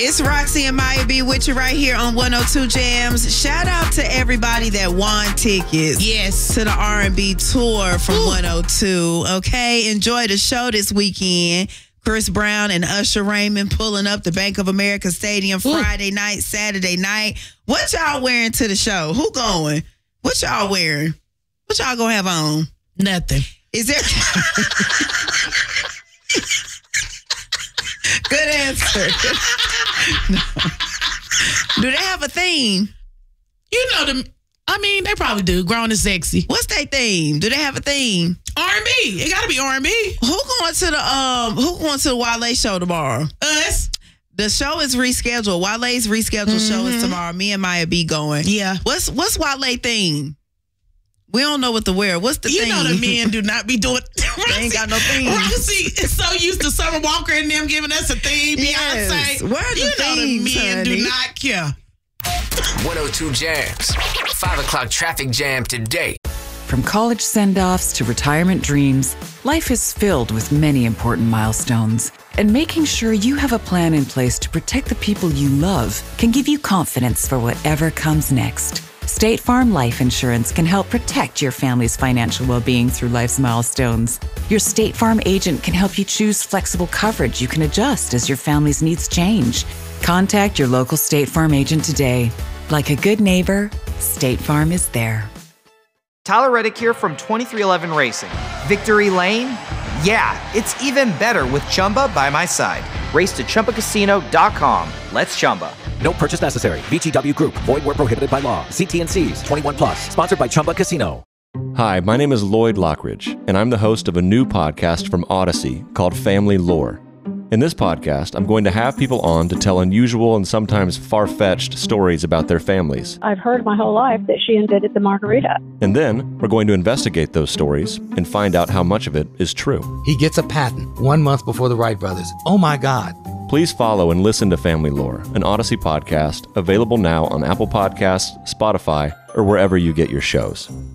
It's Roxy and Maya B with you right here on 102 Jams. Shout out to everybody that won tickets. Yes. To the R&B tour from 102. Okay, enjoy the show this weekend. Chris Brown and Usher Raymond pulling up the Bank of America Stadium Friday night, Saturday night. What y'all wearing to the show? Who going? What y'all wearing? What y'all gonna have on? Nothing. Is there... Good answer. No. Do they have a theme? You know them. I mean, they probably do. Grown and sexy. What's their theme? Do they have a theme? R&B. It got to be R&B. Who going to the Wale show tomorrow? Us. The show is rescheduled. Wale's rescheduled show is tomorrow. Me and Maya B going. Yeah. What's Wale theme? We don't know what to wear. What's the theme? You know the men do not be doing. They ain't got no theme. Roxy is so used to Summer Walker and them giving us a theme. Yes. Beyonce. Where are the you know the themes, men honey? do not care. 102 Jams. 5 o'clock traffic jam today. From college send-offs to retirement dreams, life is filled with many important milestones. And making sure you have a plan in place to protect the people you love can give you confidence for whatever comes next. State Farm Life Insurance can help protect your family's financial well-being through life's milestones. Your State Farm agent can help you choose flexible coverage you can adjust as your family's needs change. Contact your local State Farm agent today. Like a good neighbor, State Farm is there. Tyler Reddick here from 2311 Racing. Victory Lane? Yeah, it's even better with Chumba by my side. Race to ChumbaCasino.com. Let's Chumba. No purchase necessary. VGW Group. Void where prohibited by law. See T&Cs. 21 plus. Sponsored by Chumba Casino. Hi, my name is Lloyd Lockridge, and I'm the host of a new podcast from Odyssey called Family Lore. In this podcast, I'm going to have people on to tell unusual and sometimes far-fetched stories about their families. I've heard my whole life that she invented the margarita. And then we're going to investigate those stories and find out how much of it is true. He gets a patent 1 month before the Wright brothers. Oh my God. Please follow and listen to Family Lore, an Odyssey podcast, available now on Apple Podcasts, Spotify, or wherever you get your shows.